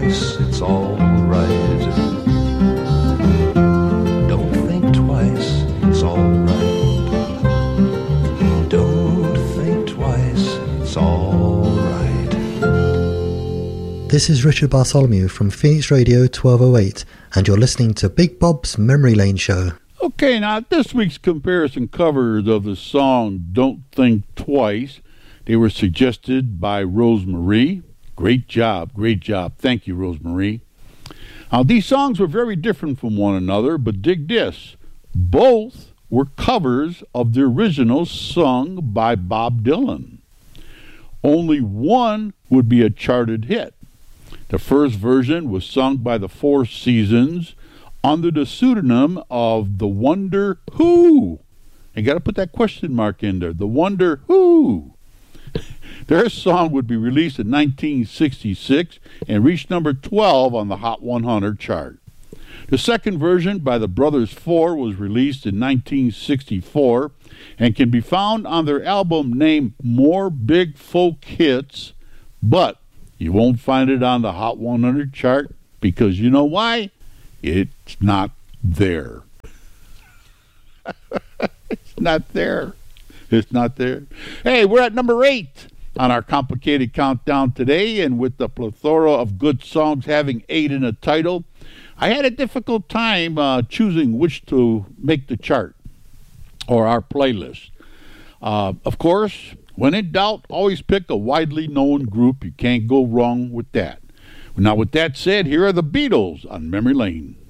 twice, it's all right. Don't think twice, it's all right. Don't think twice, it's all right. This is Richard Bartholomew from Phoenix Radio 1208, and you're listening to Big Bob's Memory Lane Show. Okay, now this week's comparison covers of the song Don't Think Twice, they were suggested by Rosemarie. Great job, great job. Thank you, Rosemarie. Now, these songs were very different from one another, but dig this. Both were covers of the originals sung by Bob Dylan. Only one would be a charted hit. The first version was sung by the Four Seasons under the pseudonym of The Wonder Who. You got to put that question mark in there. The Wonder Who. Their song would be released in 1966 and reached number 12 on the Hot 100 chart. The second version by the Brothers Four was released in 1964 and can be found on their album named More Big Folk Hits, but you won't find it on the Hot 100 chart because you know why? It's not there. It's not there. It's not there. Hey, we're at number 8 on our complicated countdown today, and with the plethora of good songs having 8 in the title, I had a difficult time choosing which to make the chart or our playlist. Of course, when in doubt, always pick a widely known group. You can't go wrong with that. Now, with that said, here are the Beatles on Memory Lane.